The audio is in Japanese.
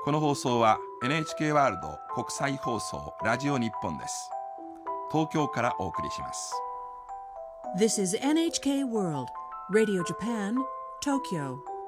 この放送は NHK ワールド国際放送ラジオ日本です。東京からお送りします。 This is NHK World Radio Japan, Tokyo.